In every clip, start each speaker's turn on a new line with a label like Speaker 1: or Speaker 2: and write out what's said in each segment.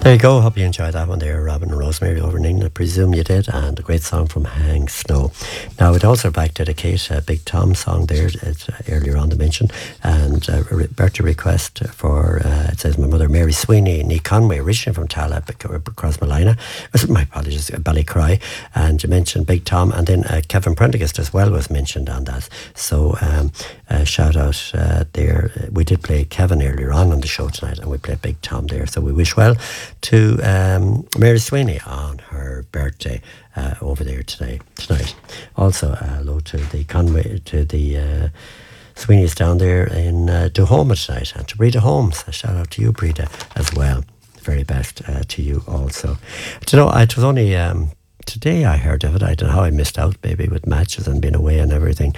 Speaker 1: There you go. Hope you enjoyed that one there, Robin and Rosemary over in England. I presume you did. And a great song from Hang Snow. Now, we'd also back dedicate a Big Tom song there earlier on to mention. And birthday request for, it says, my mother, Mary Sweeney, Nee Conway, originally from Tala, across Malina. My apologies, Ballycry. And you mentioned Big Tom. And then Kevin Prendergast as well was mentioned on that. So, shout out there. We did play Kevin earlier on the show tonight, and we played Big Tom there. So we wish well to Mary Sweeney on her birthday over there tonight. Also, hello to the Conway, to the Sweeneys down there in Duhoma tonight, and to Breda Holmes. A shout out to you, Breda, as well. Very best to you also. Do you know, it was only today I heard of it. I don't know how I missed out, maybe with matches and being away and everything.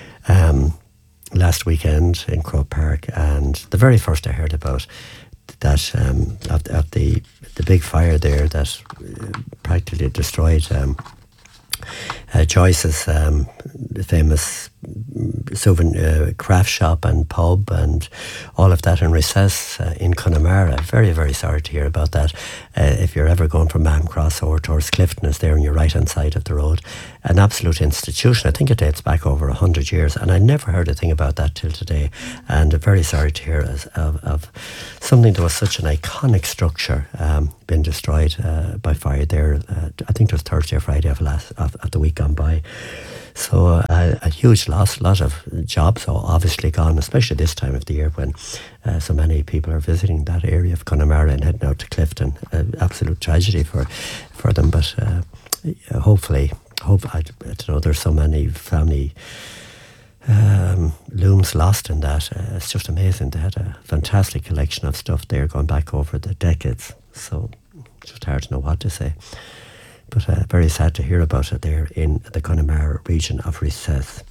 Speaker 1: Last weekend in Croke Park, and the very first I heard about that at the big fire there that practically destroyed Joyce's famous craft shop and pub and all of that in Recess in Connemara. Very, very sorry to hear about that. If you're ever going from Mahon Cross over towards Clifton, it's there on your right hand side of the road. An absolute institution. I think it dates back over 100 years, and I never heard a thing about that till today. And very sorry to hear of something that was such an iconic structure being destroyed by fire there. I think it was Thursday or Friday of the week gone by. So a huge loss, a lot of jobs are obviously gone, especially this time of the year when so many people are visiting that area of Connemara and heading out to Clifton. Absolute tragedy for them, but hopefully, I don't know, there's so many family looms lost in that. It's just amazing. They had a fantastic collection of stuff there going back over the decades. So it's just hard to know what to say. But very sad to hear about it there in the Connemara region of Recess.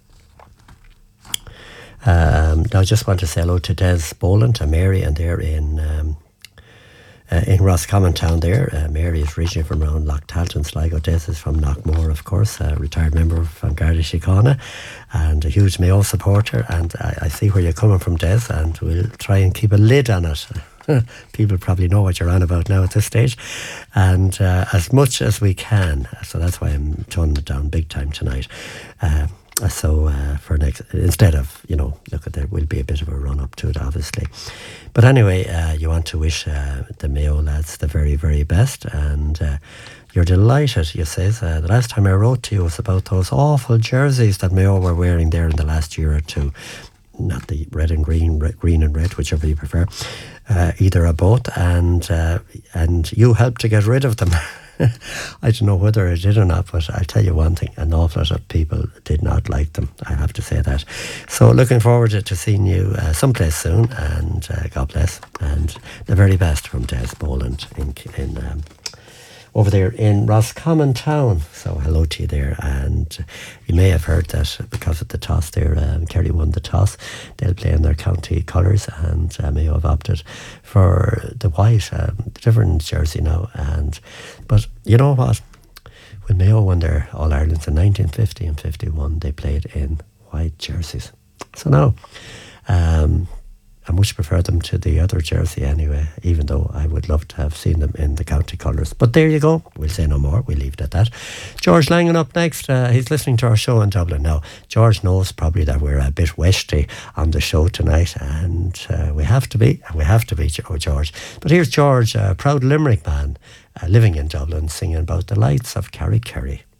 Speaker 1: Now I just want to say hello to Des Boland and Mary, and they're in Roscommon Town there. Mary is originally from around Lochtalton, Sligo. Des is from Knockmore, of course, a retired member from Garda Síochána and a huge Mayo supporter. And I see where you're coming from, Des, and we'll try and keep a lid on it. People probably know what you're on about now at this stage, and as much as we can. So that's why I'm toning it down big time tonight. For next, instead of, look, there will be a bit of a run up to it, obviously. But anyway, you want to wish the Mayo lads the very, very best, and you're delighted, you says. The last time I wrote to you was about those awful jerseys that Mayo were wearing there in the last year or two. Not the red and green, green and red, whichever you prefer, either or both, and you helped to get rid of them. I don't know whether I did or not, but I'll tell you one thing, an awful lot of people did not like them, I have to say that. So looking forward to seeing you someplace soon, and God bless, and the very best from Des Boland in over there in Roscommon Town. So hello to you there, and you may have heard that because of the toss there, Kerry won the toss. They'll play in their county colours, and Mayo have opted for the white, different jersey now. But you know what? When Mayo won their All-Irelands in 1950 and 51, they played in white jerseys. So now, I much prefer them to the other jersey anyway, even though I would love to have seen them in the county colours. But there you go. We'll say no more. We'll leave it at that. George Langan up next. He's listening to our show in Dublin now. George knows probably that we're a bit westy on the show tonight, and we have to be, George. But here's George, a proud Limerick man, living in Dublin, singing about the lights of Carrick Kerry.